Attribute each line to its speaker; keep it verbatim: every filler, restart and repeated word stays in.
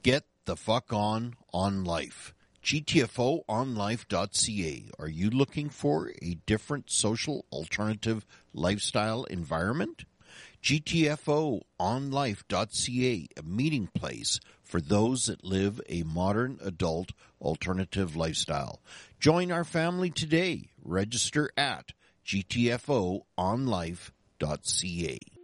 Speaker 1: Get the fuck on on life. G T F O on life dot C A. Are you looking for a different social alternative lifestyle environment? G T F O on life dot C A, a meeting place for those that live a modern adult alternative lifestyle. Join our family today. Register at G T F O on life dot C A.